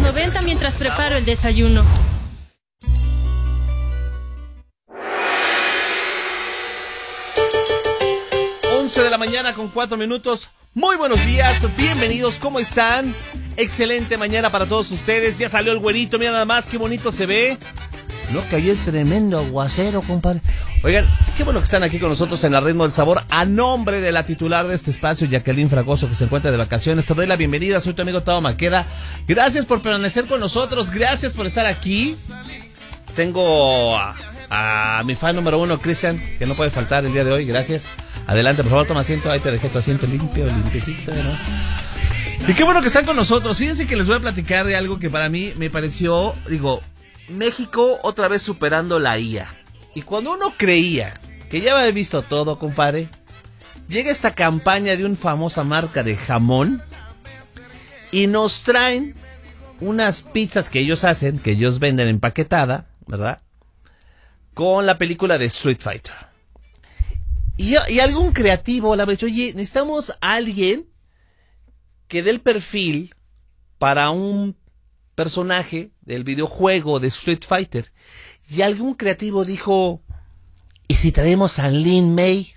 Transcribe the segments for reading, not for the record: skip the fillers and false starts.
90 mientras preparo el desayuno. De la mañana con 4 minutos. Muy buenos días, bienvenidos, ¿cómo están? Excelente mañana para todos ustedes. Ya salió el güerito, mira nada más qué bonito se ve. No cayó el tremendo aguacero, compadre. Oigan, qué bueno que están aquí con nosotros en el Ritmo del Sabor. A nombre de la titular de este espacio, Jacqueline Fragoso, que se encuentra de vacaciones, te doy la bienvenida. Soy tu amigo Tavo Maqueda. Gracias por permanecer con nosotros, gracias por estar aquí. Tengo a mi fan número 1, Cristian, que no puede faltar el día de hoy, gracias. Adelante, por favor, toma asiento. Ahí te dejé tu asiento limpio, limpiecito, ¿no? Y qué bueno que están con nosotros. Fíjense que les voy a platicar de algo que para mí me pareció, México otra vez superando la IA. Y cuando uno creía que ya había visto todo, compadre, llega esta campaña de una famosa marca de jamón y nos traen unas pizzas que ellos hacen, que ellos venden empaquetada, ¿verdad? Con la película de Street Fighter. Y algún creativo le habrá dicho, oye, necesitamos a alguien que dé el perfil para un personaje del videojuego de Street Fighter. Y algún creativo dijo, ¿y si traemos a Lin May?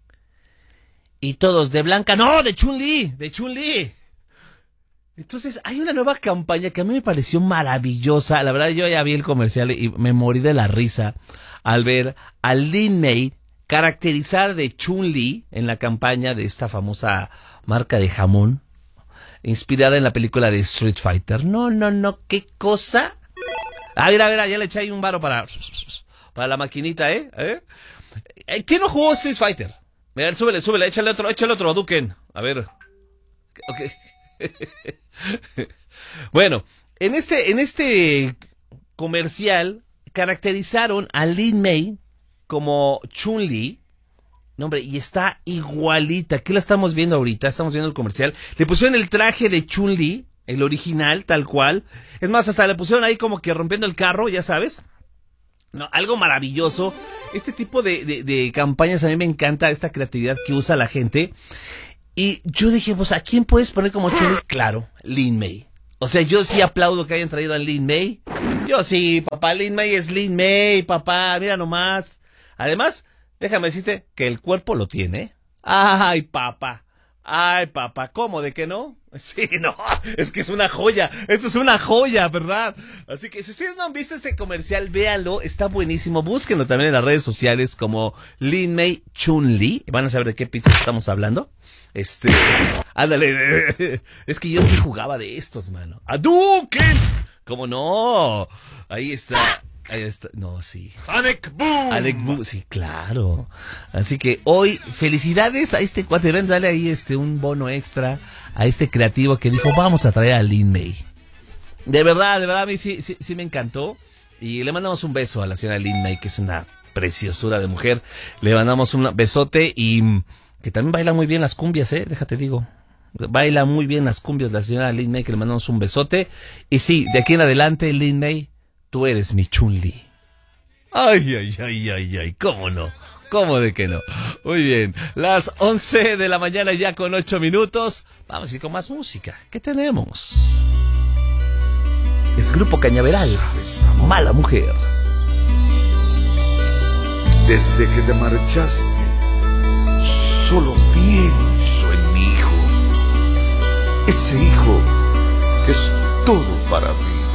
Y todos, de Blanca, no, de Chun-Li, de Chun-Li. Entonces hay una nueva campaña que a mí me pareció maravillosa. La verdad, yo ya vi el comercial y me morí de la risa al ver a Lin May caracterizar de Chun-Li en la campaña de esta famosa marca de jamón, inspirada en la película de Street Fighter. No, qué cosa. Mira, ya le eché ahí un varo para la maquinita, ¿Quién no jugó Street Fighter? A ver, súbele, échale otro, Duken. A ver. Ok. Bueno, en este comercial caracterizaron a Lin May como Chun-Li, no, hombre, y está igualita. Aquí la estamos viendo ahorita, estamos viendo el comercial. Le pusieron el traje de Chun-Li, el original, tal cual. Es más, hasta le pusieron ahí como que rompiendo el carro, ya sabes. No, algo maravilloso. Este tipo de campañas a mí me encanta, esta creatividad que usa la gente. Y yo dije, pues, ¿a quién puedes poner como Chun-Li? Claro, Lin May. O sea, yo sí aplaudo que hayan traído a Lin May. Yo sí, papá, Lin May es Lin May, papá, mira nomás. Además, déjame decirte que el cuerpo lo tiene. Ay, papá, ¿cómo de que no? Sí, no, es que es una joya, esto es una joya, ¿verdad? Así que si ustedes no han visto este comercial, véanlo, está buenísimo, búsquenlo también en las redes sociales como Lin May Chun-Li, van a saber de qué pizza estamos hablando. Ándale, es que yo sí jugaba de estos, mano. ¡Hadouken! ¿Cómo no? Ahí está, no, sí. Alec Boom, sí, claro. Así que hoy, felicidades a este cuate, ven, dale ahí un bono extra a este creativo que dijo, vamos a traer a Lin May. De verdad, a mí sí me encantó. Y le mandamos un beso a la señora Lin May, que es una preciosura de mujer. Le mandamos un besote y que también baila muy bien las cumbias, déjate digo. Baila muy bien las cumbias la señora Lin May, que le mandamos un besote. Y sí, de aquí en adelante, Lin May, tú eres mi Chun-Li. Ay, ¿cómo no? ¿Cómo de que no? Muy bien, las 11 de la mañana ya con 8 minutos. Vamos a ir con más música. ¿Qué tenemos? Es Grupo Cañaveral, Mala Mujer. Desde que te marchaste, solo pienso en mi hijo. Ese hijo que es todo para mí.